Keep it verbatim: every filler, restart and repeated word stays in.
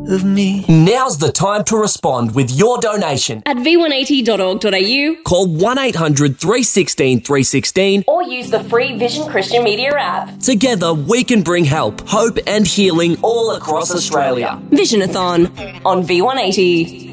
of me. Now's the time to respond with your donation. At v one eighty dot org dot a u, Call one eight hundred three one six three one six or use the free Vision Christian Media app. Together, we can bring help, hope and healing all across Australia. Visionathon on v one eighty.